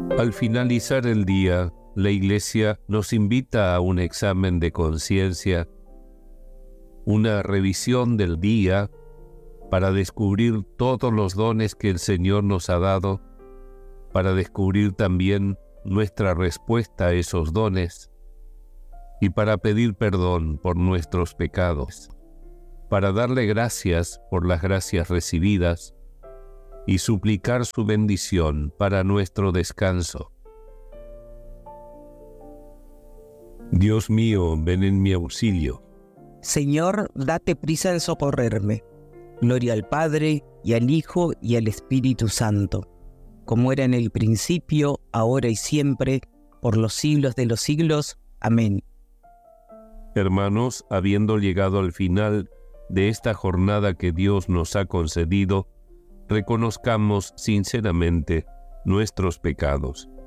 Al finalizar el día, la Iglesia nos invita a un examen de conciencia, una revisión del día para descubrir todos los dones que el Señor nos ha dado, para descubrir también nuestra respuesta a esos dones y para pedir perdón por nuestros pecados, para darle gracias por las gracias recibidas y suplicar su bendición para nuestro descanso. Dios mío, ven en mi auxilio. Señor, date prisa en socorrerme. Gloria al Padre, y al Hijo, y al Espíritu Santo, como era en el principio, ahora y siempre, por los siglos de los siglos. Amén. Hermanos, habiendo llegado al final de esta jornada que Dios nos ha concedido, reconozcamos sinceramente nuestros pecados.